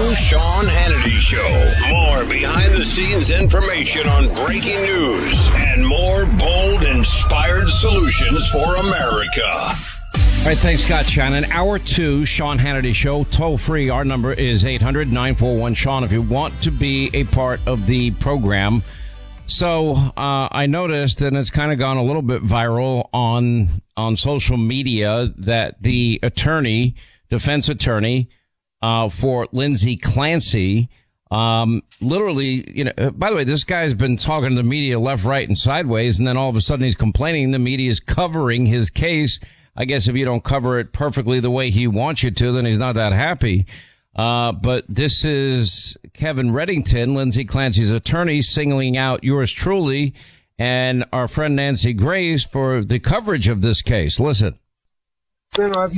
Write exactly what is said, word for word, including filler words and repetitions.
Sean Hannity Show. More behind-the-scenes information on breaking news and more bold, inspired solutions for America. All right, thanks, Scott Shannon. Hour two, Sean Hannity Show, toll free. Our number is eight hundred, nine four one, Sean if you want to be a part of the program. So uh, I noticed, and it's kind of gone a little bit viral on on social media, that the attorney, defense attorney uh, for Lindsay Clancy, um, literally, you know, by the way, this guy's been talking to the media left, right, and sideways, and then all of a sudden he's complaining the media is covering his case. I guess if you don't cover it perfectly the way he wants you to, then he's not that happy. Uh, but this is Kevin Reddington, Lindsay Clancy's attorney, singling out yours truly and our friend Nancy Grace for the coverage of this case. Listen. I've